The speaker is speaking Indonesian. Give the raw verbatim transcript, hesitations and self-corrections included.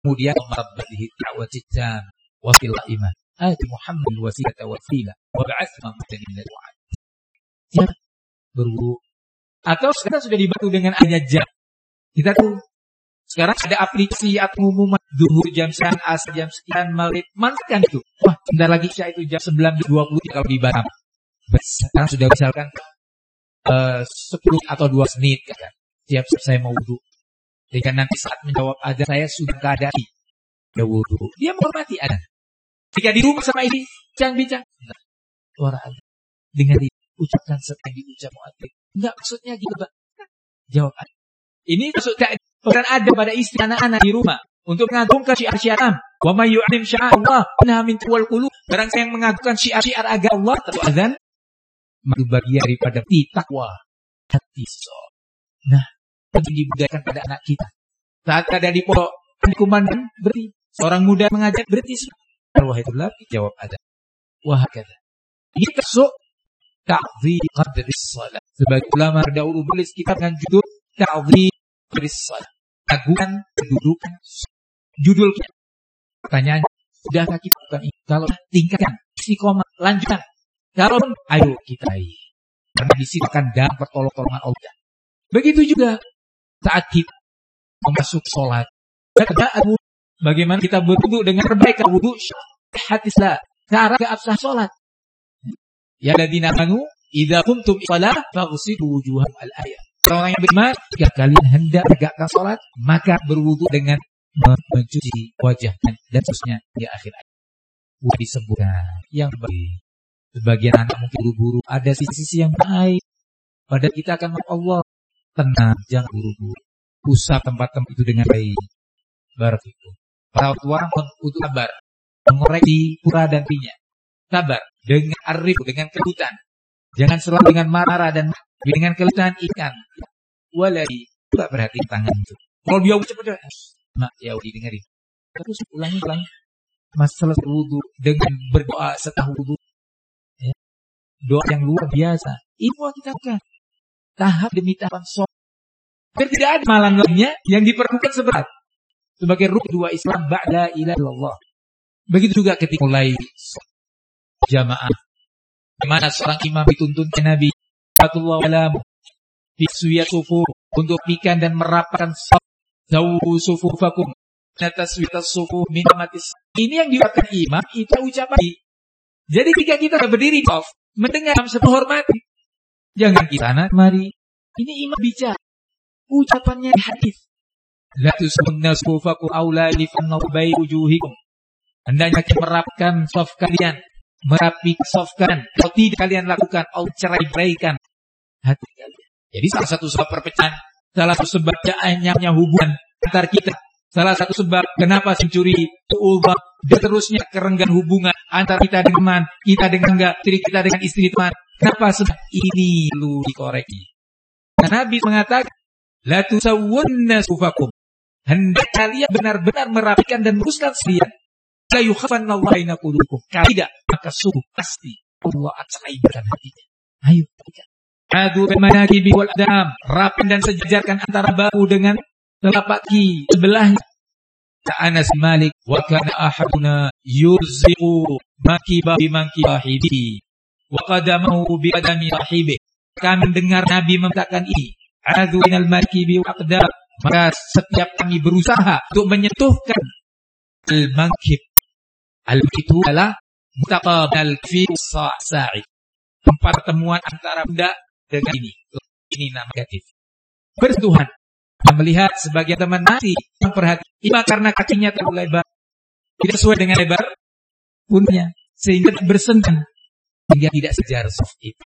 Kemudian Rabbih da'wati tam wa fil iman. Ati Muhammad wasilata wa fila wa ba'ath mamatan min al-wa'ad. Ya, berwudu. Atau sekarang sudah dibantu dengan ayat jam. Kita tuh sekarang ada aplikasi atau pengumuman zuhur jam sekian, asar jam sekian, maghrib. Manfaatkan itu. Wah, sebentar lagi Isya itu jam sembilan dua puluh kalau di Batam. Sekarang sudah misalkan uh, sepuluh atau dua menit kan. Siap saya mau wudu. Jika nanti saat menjawab azan saya sudah keadaan ya wudu. Dia menghormati azan. Jika di rumah sama ini bincang-bincang, suara azan. Dengar ucapkan setelah diucap muadzin. Enggak maksudnya gitu, Pak. Jawab azan. Ini maksud dan ada pada istri anak-anak di rumah untuk mengagungkan syiar-syiar. Wa may yu'lim sya'allah innaha min taqwal qulub. Barang siapa yang mengagungkan syiar-syiar agama Allah atau azan, maka bagian daripada takwa hati. So. Nah, penting dibudayakan pada anak kita. Saat ada di pondok kumandang berhenti. Seorang muda mengajar berhenti. Wahidullah jawab azan. Wah kata. Ini termasuk ta'dhim qadri shalah. Sebagai ulama terdahulu menulis kitab dengan judul ta'dhim Berissalah, agungan kedudukan. Judulnya, pertanyaannya, sudahkah kita lakukan ini? Kalau tingkatkan, istiqomah, lanjutkan. Kalau ayo kita ini, karena disitu akan datang pertolongan Allah. Begitu juga saat kita masuk sholat, bagaimana kita berwudu dengan perbaikan wudu, hadislah cara keabsahan sholat. Ya ladina amanu, idza qumtum shalah faghsilu wujuhakum al-ayat. Orang yang beriman, jika kalian hendak menegakkan sholat, maka berwudu dengan mencuci wajah dan seterusnya di akhir ayat. Wudu disebutkan yang baik. Sebagian anak mungkin buru-buru, ada sisi-sisi yang baik. Padahal kita akan mengatakan Allah, tenang, jangan buru-buru. Usap tempat-tempat itu dengan baik. Barakallahu. Para tua untuk sabar, mengoreksi pura dan pinya. Sabar dengan arif, dengan kebutan. Jangan selalu dengan marah dan dengan kelutan ikan. Walai, coba perhatikan tangan itu. Kalau dia ucap-ucap, mak ya udah dengerin. Terus ulangi ulangi. Masalah wudu dengan berdoa setelah wudu. Ya. Doa yang luar biasa. Ini mau kita lakukan. Tahap demi tahapan sholat. Biar tidak ada malam lainnya yang diperlukan seberat. Sebagai rukun dua Islam ba'da ilaha illallah. Begitu juga ketika mulai jamaah. Di mana seorang imam dituntun ke Nabi Fatullah alam Fisuyat sufu untuk pikan dan merapatkan saf. Zawu sufufakum Nataswitas sufu minamatis. Ini yang diucapkan imam, itu ucapan. Jadi ketika kita berdiri saf, mendengar sebuah hormati. Jangan kita anak mari. Ini imam bicara. Ucapannya hadis. La tusunna sufufakum aula lifannahu bai wujuhikum. Hendaknya kita merapkan saf kalian. Merapi sofkan. Kalau tidak kalian lakukan, Allah cerai-beraikan hati kalian. Jadi salah satu sebab perpecahan, salah satu sebab jahanya hubungan antar kita, salah satu sebab kenapa mencuri, ubah, dan terusnya kerenggan hubungan antar kita dengan teman, kita dengan enggak, istri kita dengan istri teman. Kenapa sebab ini perlu dikoreksi? Karena Nabi mengatakan, la tusawwunna sufakum. Hendak kalian benar-benar merapikan dan meluruskan sekalian. La yukhafanallahu baina qulubikum. Kalau tidak, maka sungguh pasti Allah akan mengaibkan hatinya. Ayo, kita adu bil manakibi wal adam, rapin dan sejajarkan antara bahu dengan telapak kaki sebelahnya. Anas Malik wa kana ahaduna yurziqu makiba bi mankibahihi wa qadamahu bi qadami sahibi. Kami mendengar Nabi mengatakan ini, adu minal makibi wal adam. Maka setiap kami berusaha untuk menyentuhkan al-mankib. Al-mankib itu adalah mutaqabal fi sa'i. Tempat pertemuan antara benda dengan ini. Ini nama negatif. Bersentuhan. Yang melihat sebagian teman mati yang perhati. Ima karena kakinya terlalu lebar. Tidak sesuai dengan lebar punya. Sehingga bersentuhan. Sehingga tidak sejar soft itu.